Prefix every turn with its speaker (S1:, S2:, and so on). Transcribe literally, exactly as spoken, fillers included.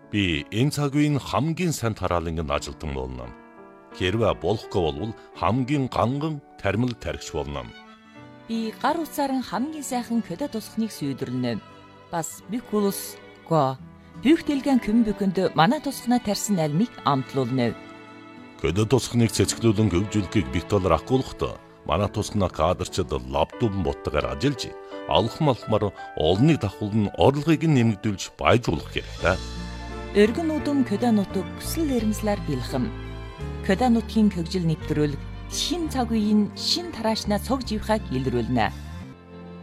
S1: Би энэ цаг үеийн хамгийн сайн тараалангийн ажилтан болно. Хэрвээ болохгүй бол хамгийн ганган тармил тархич болно.
S2: Би гар утсаар хамгийн сайхан көдө тусахныг сүйдэрлэнэ. Бас бикулус го Büchtelgän kümbükündü mana тусахна тарьсан альмыг амтлуулна.
S1: Көдө тусахныг цэцгэлүүлэн хөгжүүлэхийг битэлэр ахгуулахдаа манай тусахна кадрчид лаптопн боттогоор ажиллаж алхам алхмаар олныг давхуулн орлогыг нэмэгдүүлж баяжуулах хэрэгтэй.
S2: Өргөн удам көдө нутаг хүсэл эрмслэр бэлхэм. Көдө нутгийн хөгжил нэвтрүүлэг шин цаг үеийн шин тараашна цог живхаг илрүүлнэ.